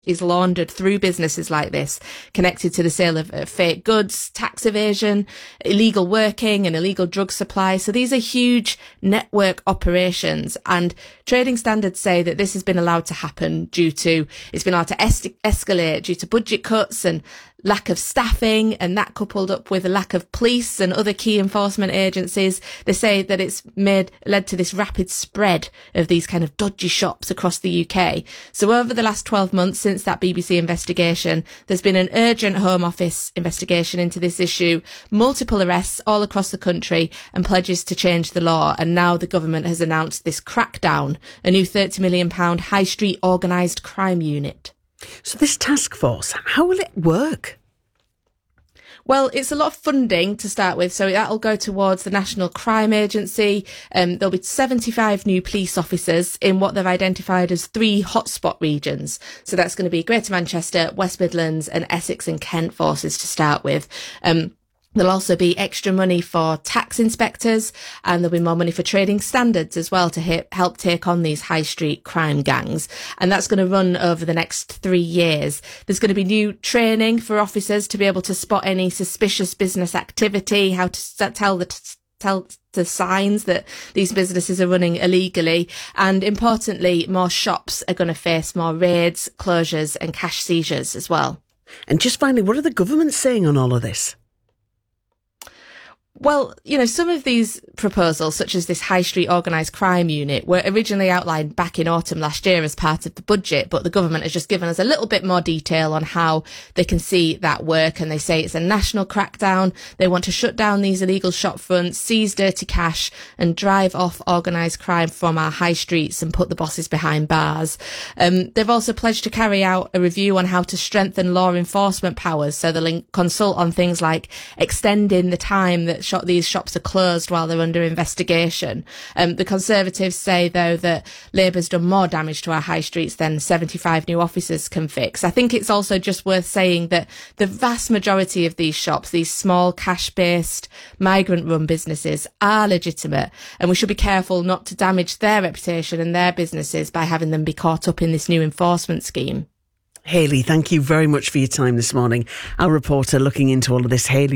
is laundered through businesses like this, connected to the sale of fake goods, tax evasion, illegal working and illegal drug supply. So these are huge network operations, and trading standards say that this has been allowed to happen it's been allowed to escalate due to budget cuts and lack of staffing, and that coupled up with a lack of police and other key enforcement agencies. They say that it's led to this rapid spread of these kind of dodgy shops across the UK. So over the last 12 months since that BBC investigation, there's been an urgent Home Office investigation into this issue, multiple arrests all across the country, and pledges to change the law. And now the government has announced this crackdown, a new £30 million high street organised crime unit. So this task force, how will it work? Well, it's a lot of funding to start with, so that'll go towards the National Crime Agency. There'll be 75 new police officers in what they've identified as 3 hotspot regions. So that's going to be Greater Manchester, West Midlands and Essex and Kent forces to start with. There'll also be extra money for tax inspectors, and there'll be more money for trading standards as well to help take on these high street crime gangs. And that's going to run over the next 3 years. There's going to be new training for officers to be able to spot any suspicious business activity, how to tell the signs that these businesses are running illegally. And importantly, more shops are going to face more raids, closures and cash seizures as well. And just finally, what are the government saying on all of this? Well, some of these proposals, such as this high street organised crime unit, were originally outlined back in autumn last year as part of the budget, but the government has just given us a little bit more detail on how they can see that work. And they say it's a national crackdown. They want to shut down these illegal shop fronts, seize dirty cash and drive off organised crime from our high streets and put the bosses behind bars. They've also pledged to carry out a review on how to strengthen law enforcement powers. So they'll consult on things like extending the time that these shops are closed while they're under investigation. The Conservatives say, though, that Labour's done more damage to our high streets than 75 new officers can fix. I think it's also just worth saying that the vast majority of these shops, these small cash-based migrant-run businesses, are legitimate, and we should be careful not to damage their reputation and their businesses by having them be caught up in this new enforcement scheme. Hayley, thank you very much for your time this morning. Our reporter looking into all of this, Hayley